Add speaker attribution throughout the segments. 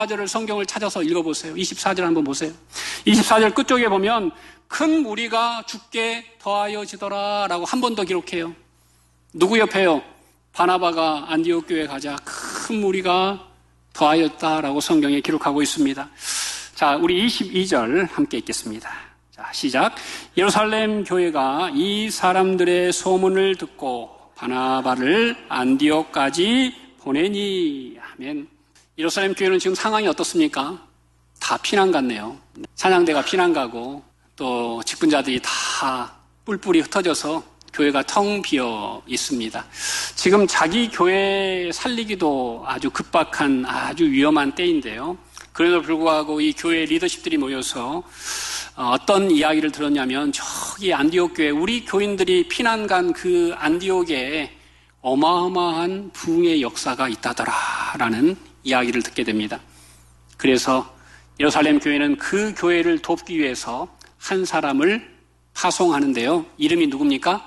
Speaker 1: 24절을 성경을 찾아서 읽어보세요. 24절 한번 보세요. 24절 끝쪽에 보면 큰 무리가 죽게 더하여지더라 라고 한 번 더 기록해요. 누구 옆에요? 바나바가 안디옥 교회에 가자 큰 무리가 더하였다라고 성경에 기록하고 있습니다. 자, 우리 22절 함께 읽겠습니다. 자, 시작. 예루살렘 교회가 이 사람들의 소문을 듣고 바나바를 안디옥까지 보내니. 아멘. 예루살렘 교회는 지금 상황이 어떻습니까? 다 피난 갔네요. 찬양대가 피난 가고 또 직분자들이 다 뿔뿔이 흩어져서 교회가 텅 비어 있습니다. 지금 자기 교회 살리기도 아주 급박한 아주 위험한 때인데요. 그래도 불구하고 이 교회 리더십들이 모여서 어떤 이야기를 들었냐면 저기 안디옥 교회 우리 교인들이 피난 간 그 안디옥에 어마어마한 부흥의 역사가 있다더라라는 이야기를 듣게 됩니다. 그래서 예루살렘 교회는 그 교회를 돕기 위해서 한 사람을 파송하는데요. 이름이 누굽니까?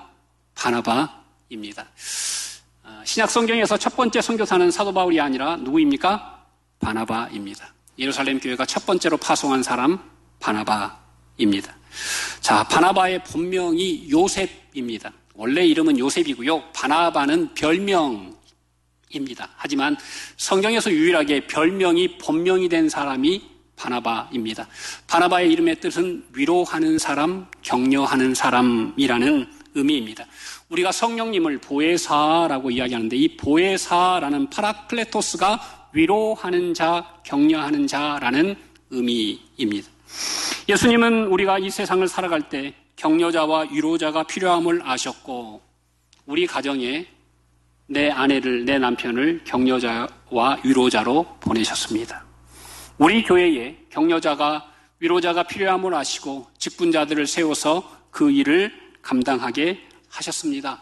Speaker 1: 바나바입니다. 신약 성경에서 첫 번째 선교사는 사도 바울이 아니라 누구입니까? 바나바입니다. 예루살렘 교회가 첫 번째로 파송한 사람 바나바입니다. 자, 바나바의 본명이 요셉입니다. 원래 이름은 요셉이고요. 바나바는 별명입니다. 하지만 성경에서 유일하게 별명이 본명이 된 사람이 바나바입니다. 바나바의 이름의 뜻은 위로하는 사람, 격려하는 사람이라는 의미입니다. 우리가 성령님을 보혜사라고 이야기하는데 이 보혜사라는 파라클레토스가 위로하는 자, 격려하는 자라는 의미입니다. 예수님은 우리가 이 세상을 살아갈 때 격려자와 위로자가 필요함을 아셨고 우리 가정에 내 아내를, 내 남편을 격려자와 위로자로 보내셨습니다. 우리 교회에 격려자가, 위로자가 필요함을 아시고 직분자들을 세워서 그 일을 감당하게 하셨습니다.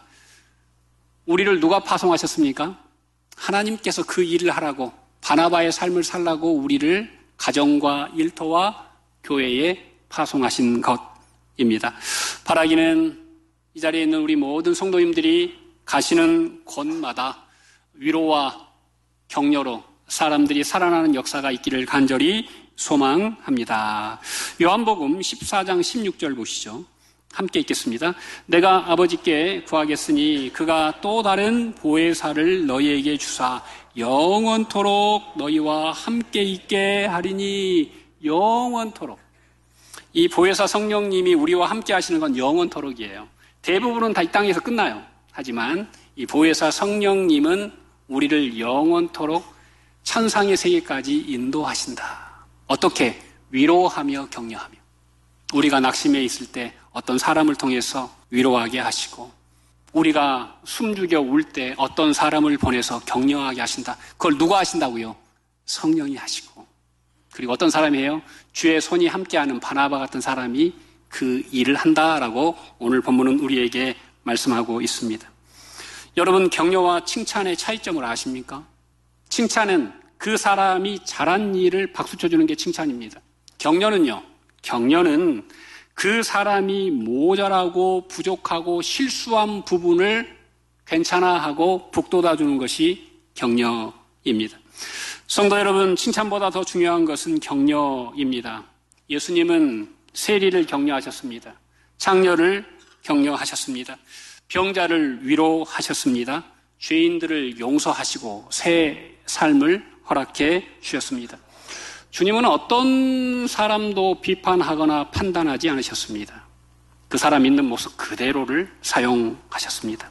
Speaker 1: 우리를 누가 파송하셨습니까? 하나님께서 그 일을 하라고, 바나바의 삶을 살라고 우리를 가정과 일터와 교회에 파송하신 것입니다. 바라기는 이 자리에 있는 우리 모든 성도님들이 가시는 곳마다 위로와 격려로 사람들이 살아나는 역사가 있기를 간절히 소망합니다. 요한복음 14장 16절 보시죠. 함께 읽겠습니다. 내가 아버지께 구하겠으니 그가 또 다른 보혜사를 너희에게 주사 영원토록 너희와 함께 있게 하리니. 영원토록. 이 보혜사 성령님이 우리와 함께 하시는 건 영원토록이에요. 대부분은 다 이 땅에서 끝나요. 하지만 이 보혜사 성령님은 우리를 영원토록 천상의 세계까지 인도하신다. 어떻게? 위로하며 격려하며. 우리가 낙심해 있을 때 어떤 사람을 통해서 위로하게 하시고, 우리가 숨죽여 울 때 어떤 사람을 보내서 격려하게 하신다. 그걸 누가 하신다고요? 성령이 하시고. 그리고 어떤 사람이에요? 주의 손이 함께하는 바나바 같은 사람이 그 일을 한다라고 오늘 본문은 우리에게 말씀하고 있습니다. 여러분, 격려와 칭찬의 차이점을 아십니까? 칭찬은 그 사람이 잘한 일을 박수 쳐주는 게 칭찬입니다. 격려는요, 격려는 그 사람이 모자라고 부족하고 실수한 부분을 괜찮아하고 북돋아주는 것이 격려입니다. 성도 여러분, 칭찬보다 더 중요한 것은 격려입니다. 예수님은 세리를 격려하셨습니다. 창녀를 격려하셨습니다. 병자를 위로하셨습니다. 죄인들을 용서하시고 새 삶을 허락해 주셨습니다. 주님은 어떤 사람도 비판하거나 판단하지 않으셨습니다. 그 사람 있는 모습 그대로를 사용하셨습니다.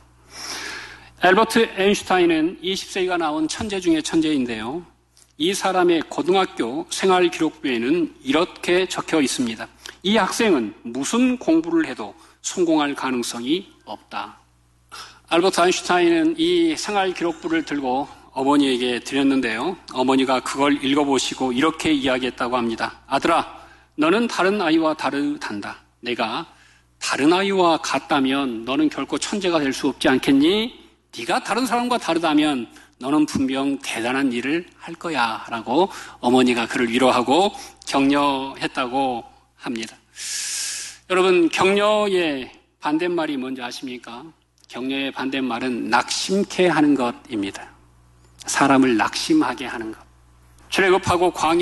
Speaker 1: 엘버트 아인슈타인은 20세기가 나온 천재 중에 천재인데요. 이 사람의 고등학교 생활 기록부에는 이렇게 적혀 있습니다. 이 학생은 무슨 공부를 해도 성공할 가능성이 없다. 알버트 아인슈타인은 이 생활 기록부를 들고 어머니에게 드렸는데요. 어머니가 그걸 읽어보시고 이렇게 이야기했다고 합니다. 아들아, 너는 다른 아이와 다르단다. 내가 다른 아이와 같다면 너는 결코 천재가 될 수 없지 않겠니? 네가 다른 사람과 다르다면 너는 분명 대단한 일을 할 거야 라고 어머니가 그를 위로하고 격려했다고 합니다. 여러분, 격려의 반대말이 뭔지 아십니까? 격려의 반대말은 낙심케 하는 것입니다. 사람을 낙심하게 하는 것. 출애굽하고 광야